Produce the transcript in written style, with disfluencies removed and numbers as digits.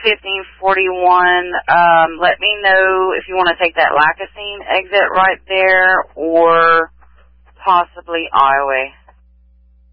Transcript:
1541. Let me know if you want to take that Lacassine exit right there or possibly Iowa.